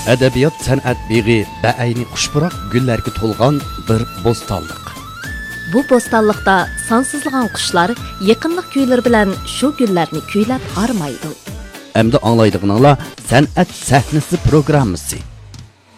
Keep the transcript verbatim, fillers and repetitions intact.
Adabiyot san'at beg'i ba'ayni xushpuroq gullarga to'lgan bir bo'stonliq. Bu bo'stonliqda sonsizlagan qushlar yaqinlik kuylar bilan shu gullarni kuylab harmaydi. Endi anglaydiganinglar san'at sahnasi programmasi.